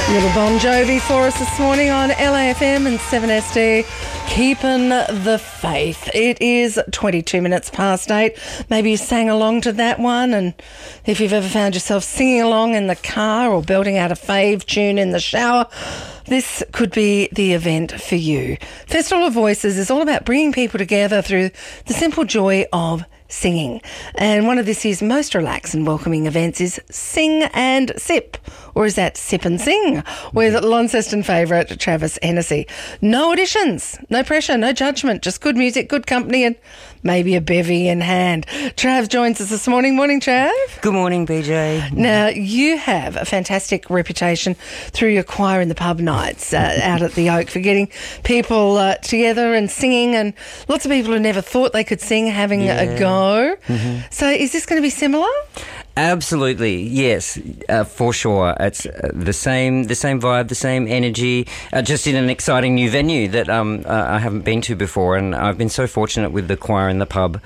Little Bon Jovi for us this morning on LAFM and 7SD. Keeping the faith. It is 22 minutes past 8. Maybe you sang along to that one, and if you've ever found yourself singing along in the car or belting out a fave tune in the shower, this could be the event for you. Festival of Voices is all about bringing people together through the simple joy of singing. And one of this year's most relaxed and welcoming events is Sing and Sip, or is that Sip and Sing, with Launceston favourite Travis Hennessy. No auditions, no pressure, no judgment, just good music, good company, and maybe a bevy in hand. Trav joins us this morning. Morning, Trav. Good morning, BJ. Now, you have a fantastic reputation through your choir in the pub nights out at the Oak for getting people together and singing, and lots of people who never thought they could sing having a go. Mm-hmm. So is this going to be similar? Absolutely, yes, for sure. It's the same vibe, the same energy, just in an exciting new venue that I haven't been to before, and I've been so fortunate with the choir in the pub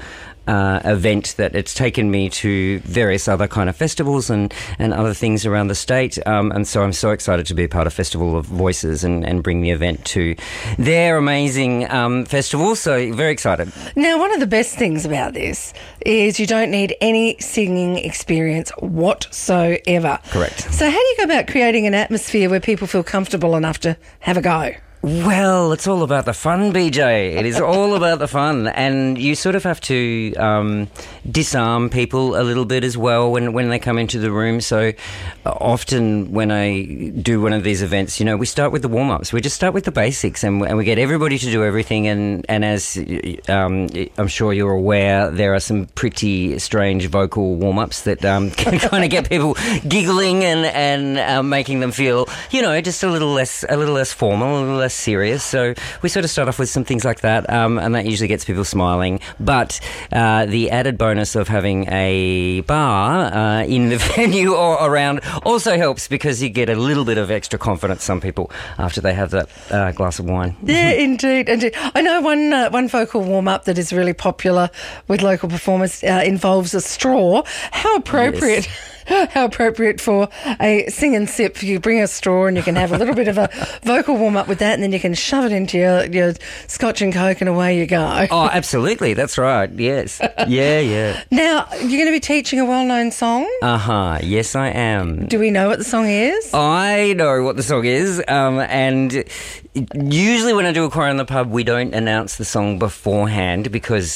event that it's taken me to various other kind of festivals and other things around the state, and so I'm so excited to be a part of Festival of Voices and bring the event to their amazing festival, so very excited. Now, one of the best things about this is you don't need any singing experience whatsoever. Correct. So how do you go about creating an atmosphere where people feel comfortable enough to have a go? Well, it's all about the fun, BJ. It is all about the fun, and you sort of have to disarm people a little bit as well when they come into the room. So often when I do one of these events, you know, we start with the warm-ups. We just start with the basics, and we get everybody to do everything. And as I'm sure you're aware, there are some pretty strange vocal warm-ups that can kind of get people giggling and making them feel, you know, just a little less formal, a little less serious. So we sort of start off with some things like that, and that usually gets people smiling. But the added bonus of having a bar in the venue or around also helps, because you get a little bit of extra confidence, some people, after they have that glass of wine. Yeah, indeed. I know one vocal warm-up that is really popular with local performers involves a straw. How appropriate. Yes. How appropriate for a sing and sip. You bring a straw and you can have a little bit of a vocal warm-up with that, and then you can shove it into your Scotch and Coke and away you go. Oh, absolutely. That's right. Yes. Yeah. Now, you're going to be teaching a well-known song? Uh-huh. Yes, I am. Do we know what the song is? I know what the song is, and usually when I do a choir in the pub, we don't announce the song beforehand because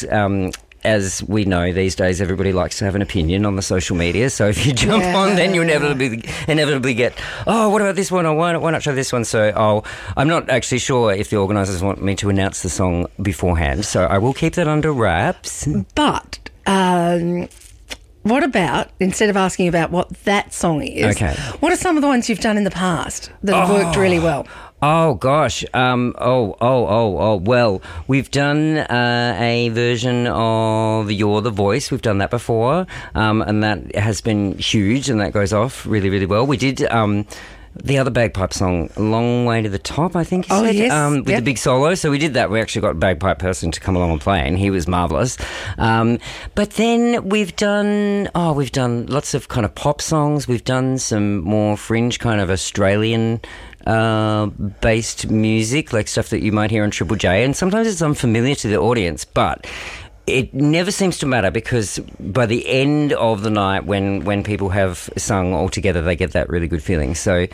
as we know these days, everybody likes to have an opinion on the social media. So if you jump on, then you inevitably get, oh, what about this one? Or why not try this one? So I'm not actually sure if the organisers want me to announce the song beforehand. So I will keep that under wraps. But what about, instead of asking about what that song is, what are some of the ones you've done in the past that have worked really well? Oh, gosh. Well, we've done a version of You're the Voice. We've done that before, and that has been huge, and that goes off really, really well. We did the other bagpipe song, A Long Way to the Top, I think you said, with the big solo. So we did that. We actually got a bagpipe person to come along and play, and he was marvellous. But then we've done lots of kind of pop songs. We've done some more fringe kind of Australian based music, like stuff that you might hear on Triple J, and sometimes it's unfamiliar to the audience, but it never seems to matter, because by the end of the night, when people have sung all together, they get that really good feeling. So,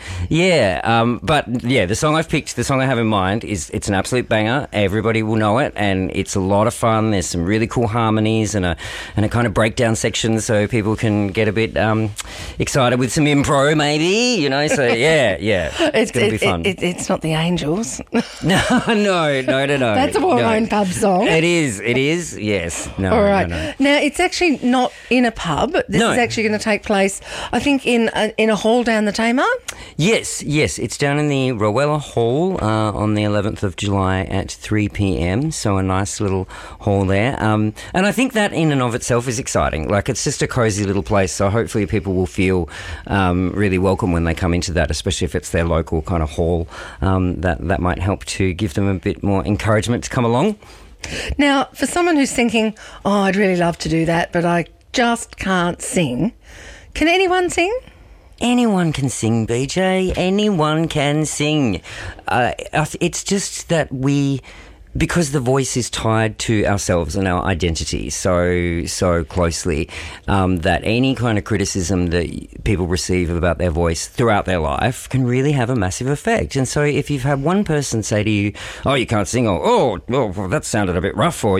the song I've picked, the song I have in mind, it's an absolute banger. Everybody will know it, and it's a lot of fun. There's some really cool harmonies and a kind of breakdown section, so people can get a bit excited with some impro, maybe, you know. So it's going to be fun. It's not the Angels. No. That's a well-known pub song. It is. Yeah. No, all right. No. Now, it's actually not in a pub. This is actually going to take place, I think, in a hall down the Tamar? Yes. It's down in the Rowella Hall on the 11th of July at 3 p.m, so a nice little hall there. And I think that in and of itself is exciting. Like, it's just a cosy little place, so hopefully people will feel really welcome when they come into that, especially if it's their local kind of hall. That might help to give them a bit more encouragement to come along. Now, for someone who's thinking, I'd really love to do that, but I just can't sing, can anyone sing? anyone can sing, BJ. Anyone can sing. It's just that because the voice is tied to ourselves and our identity so closely, that any kind of criticism that people receive about their voice throughout their life can really have a massive effect. And so if you've had one person say to you, oh, you can't sing, or oh, that sounded a bit rough, or,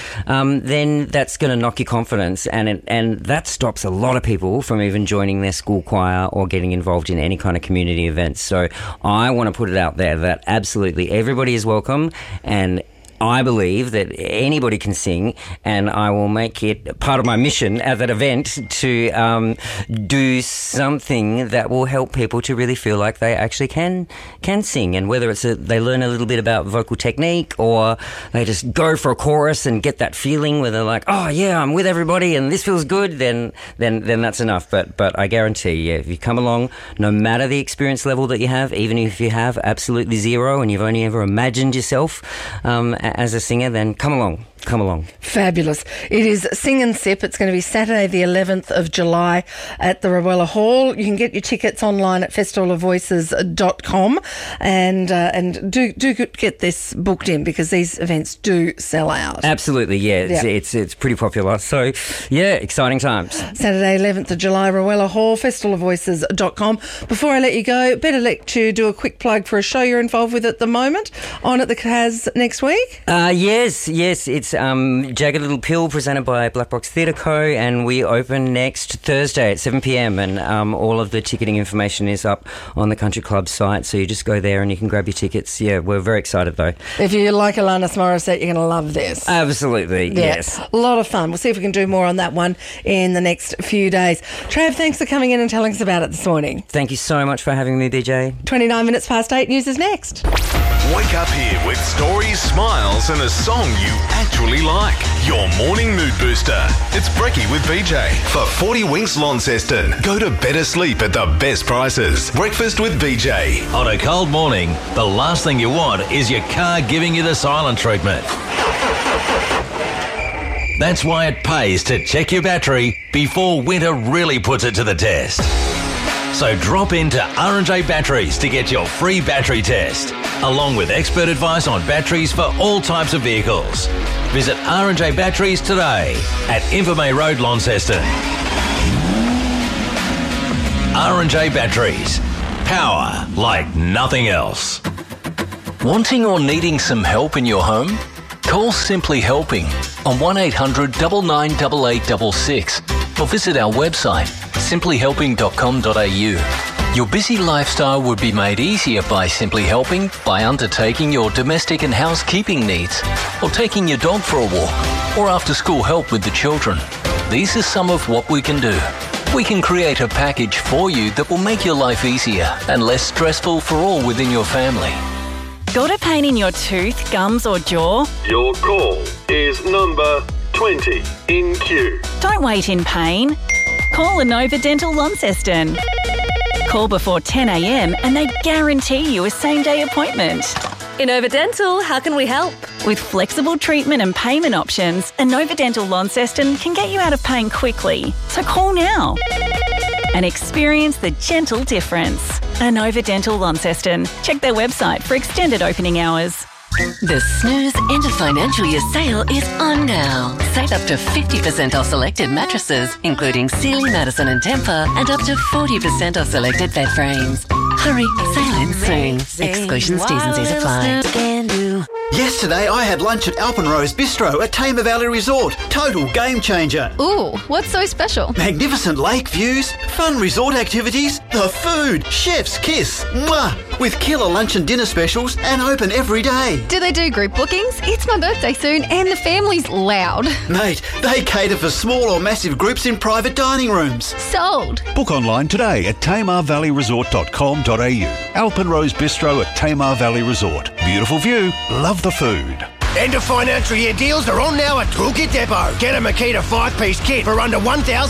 then that's going to knock your confidence, and that stops a lot of people from even joining their school choir or getting involved in any kind of community events. So I want to put it out there that absolutely everybody is welcome, and I believe that anybody can sing, and I will make it part of my mission at that event to do something that will help people to really feel like they actually can sing. And whether it's they learn a little bit about vocal technique, or they just go for a chorus and get that feeling where they're like, oh yeah, I'm with everybody and this feels good, then that's enough. But I guarantee, if you come along, no matter the experience level that you have, even if you have absolutely zero and you've only ever imagined yourself as a singer, then come along. Fabulous. It is Sing and Sip. It's going to be Saturday the 11th of July at the Rowella Hall. You can get your tickets online at festivalofvoices.com, and do get this booked in, because these events do sell out. Absolutely, yeah. It's pretty popular. So, yeah, exciting times. Saturday 11th of July, Rowella Hall, festivalofvoices.com. Before I let you go, better let you do a quick plug for a show you're involved with at the moment on at the Kaz next week. Yes. It's Jagged Little Pill, presented by Black Box Theatre Co., and we open next Thursday at 7 p.m, and all of the ticketing information is up on the Country Club site, so you just go there and you can grab your tickets. Yeah, we're very excited though. If you like Alanis Morissette, you're going to love this. Absolutely, yes. A lot of fun. We'll see if we can do more on that one in the next few days. Trav, thanks for coming in and telling us about it this morning. Thank you so much for having me, BJ. 29 minutes past 8, news is next. Wake up here with stories, smiles and a song you actually like. Your morning mood booster. It's Brekkie with BJ. For 40 Winks Launceston, go to better sleep at the best prices. Breakfast with BJ. On a cold morning, the last thing you want is your car giving you the silent treatment. That's why it pays to check your battery before winter really puts it to the test. So drop into R&J Batteries to get your free battery test, along with expert advice on batteries for all types of vehicles. Visit R&J Batteries today at Invermay Road, Launceston. R&J Batteries. Power like nothing else. Wanting or needing some help in your home? Call Simply Helping on 1800 998866 or visit our website simplyhelping.com.au. Your busy lifestyle would be made easier by Simply Helping by undertaking your domestic and housekeeping needs, or taking your dog for a walk, or after school help with the children. These are some of what we can do. We can create a package for you that will make your life easier and less stressful for all within your family. Got a pain in your tooth, gums or jaw? Your call is number 20 in queue. Don't wait in pain. Call Inova Dental Launceston. Call before 10 a.m. and they guarantee you a same-day appointment. Inova Dental, how can we help? With flexible treatment and payment options, Inova Dental Launceston can get you out of pain quickly. So call now and experience the gentle difference. Inova Dental Launceston. Check their website for extended opening hours. The Snooze End of Financial Year sale is on now. Save up to 50% off selected mattresses, including Sealy, Madison and Tempur, and up to 40% off selected bed frames. Hurry, sale ends soon. Exclusions, T's and C's apply. Yesterday I had lunch at Alpenrose Bistro at Tamar Valley Resort. Total game changer. Ooh, what's so special? Magnificent lake views, fun resort activities, the food, chef's kiss. Mwah! With killer lunch and dinner specials and open every day. Do they do group bookings? It's my birthday soon and the family's loud. Mate, they cater for small or massive groups in private dining rooms. Sold. Book online today at tamarvalleyresort.com.au. Alpenrose Bistro at Tamar Valley Resort. Beautiful view, love the food. End of financial year deals are on now at Toolkit Depot. Get a Makita 5-piece kit for under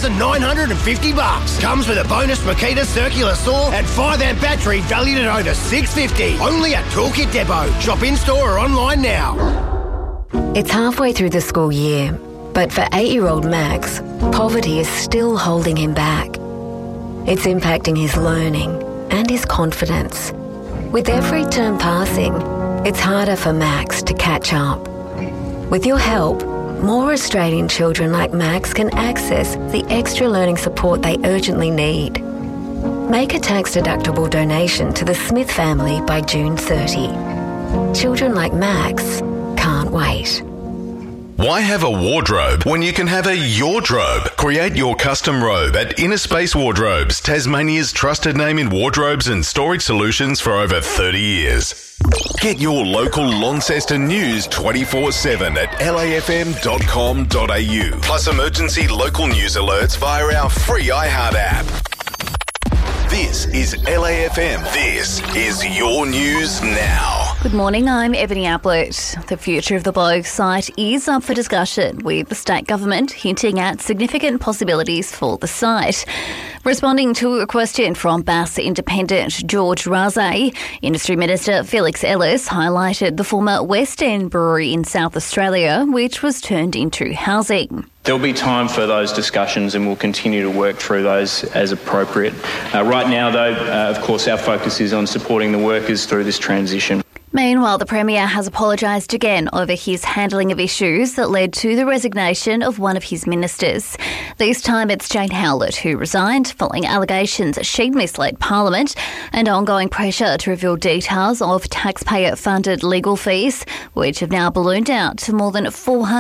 $1,950. Comes with a bonus Makita circular saw and 5-amp battery valued at over $650. Only at Toolkit Depot. Shop in-store or online now. It's halfway through the school year, but for 8-year-old Max, poverty is still holding him back. It's impacting his learning and his confidence. With every term passing, it's harder for Max to catch up. With your help, more Australian children like Max can access the extra learning support they urgently need. Make a tax-deductible donation to the Smith family by June 30. Children like Max can't wait. Why have a wardrobe when you can have a yardrobe? Create your custom robe at Inner Space Wardrobes, Tasmania's trusted name in wardrobes and storage solutions for over 30 years. Get your local Launceston news 24/7 at lafm.com.au. Plus emergency local news alerts via our free iHeart app. This is LAFM. This is your news now. Good morning, I'm Ebony Ablett. The future of the Bogue site is up for discussion, with the state government hinting at significant possibilities for the site. Responding to a question from Bass Independent George Razay, Industry Minister Felix Ellis highlighted the former West End Brewery in South Australia, which was turned into housing. There'll be time for those discussions and we'll continue to work through those as appropriate. Right now, though, of course, our focus is on supporting the workers through this transition. Meanwhile, the Premier has apologised again over his handling of issues that led to the resignation of one of his ministers. This time it's Jane Howlett who resigned following allegations she'd misled Parliament and ongoing pressure to reveal details of taxpayer-funded legal fees, which have now ballooned out to more than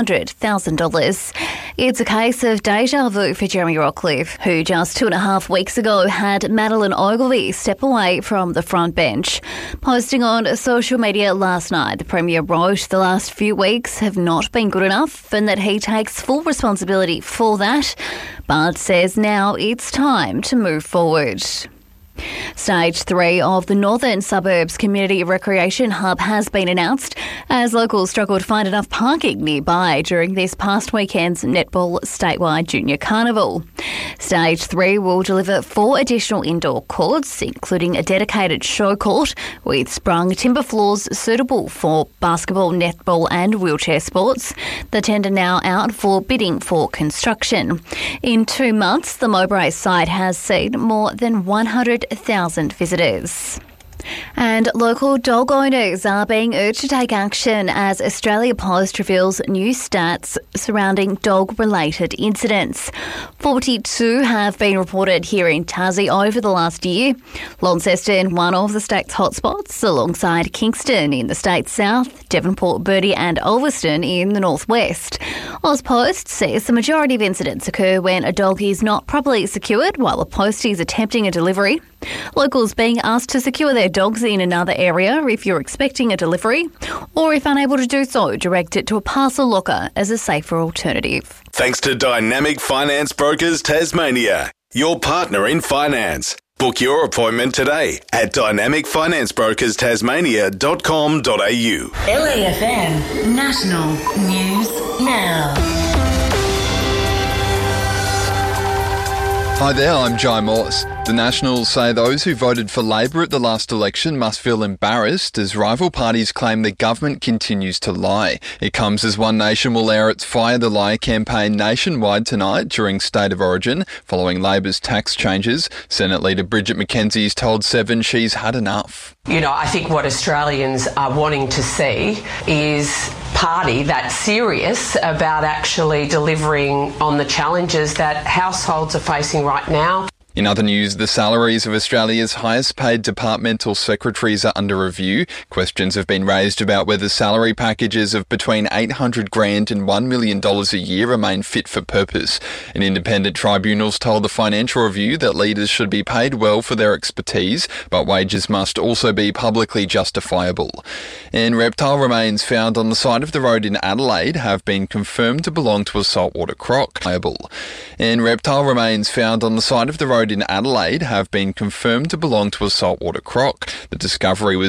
$400,000. It's a case of deja vu for Jeremy Rockcliffe, who just 2.5 weeks ago had Madeleine Ogilvie step away from the front bench. Posting on social media last night, the Premier wrote the last few weeks have not been good enough and that he takes full responsibility for that, but says now it's time to move forward. Stage 3 of the Northern Suburbs Community Recreation Hub has been announced as locals struggle to find enough parking nearby during this past weekend's Netball Statewide Junior Carnival. Stage 3 will deliver 4 additional indoor courts, including a dedicated show court with sprung timber floors suitable for basketball, netball and wheelchair sports. The tender now out for bidding for construction. In 2 months, the Mowbray site has seen more than 100,000 visitors. And local dog owners are being urged to take action as Australia Post reveals new stats surrounding dog-related incidents. 42 have been reported here in Tassie over the last year. Launceston, one of the state's hotspots, alongside Kingston in the state's south, Devonport, Birdie and Ulverston in the northwest. AusPost says the majority of incidents occur when a dog is not properly secured while a postie is attempting a delivery. Locals being asked to secure their dogs in another area if you're expecting a delivery, or if unable to do so, direct it to a parcel locker as a safer alternative. Thanks to Dynamic Finance Brokers Tasmania, your partner in finance. Book your appointment today at dynamicfinanceBrokersTasmania.com.au. LAFM National News Now. Hi there, I'm Jai Morse. The Nationals say those who voted for Labor at the last election must feel embarrassed as rival parties claim the government continues to lie. It comes as One Nation will air its Fire the Lie campaign nationwide tonight during State of Origin, following Labor's tax changes. Senate Leader Bridget McKenzie's told Seven she's had enough. You know, I think what Australians are wanting to see is party that's serious about actually delivering on the challenges that households are facing right now. In other news, the salaries of Australia's highest paid departmental secretaries are under review. Questions have been raised about whether salary packages of between $800,000 and $1 million a year remain fit for purpose. An independent tribunal's told the Financial Review that leaders should be paid well for their expertise, but wages must also be publicly justifiable. And reptile remains found on the side of the road in Adelaide have been confirmed to belong to a saltwater croc. And reptile remains found on the side of the road in Adelaide have been confirmed to belong to a saltwater croc. The discovery was